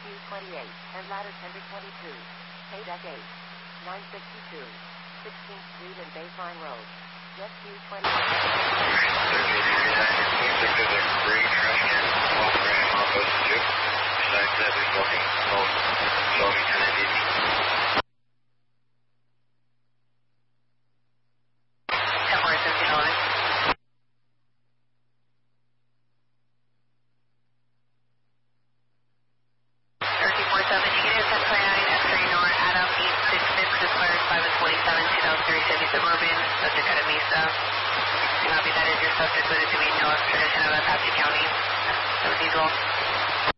SQ28, and ladder tender 22. Paydeck 8. 962. 16th Street and Baseline Road. SQ28. Besides that, there's nothing else. Showing 1080. Suburban, subject out of Mesa. Copy, that is your subject with it to be North Tradition of Apache County. So diesel.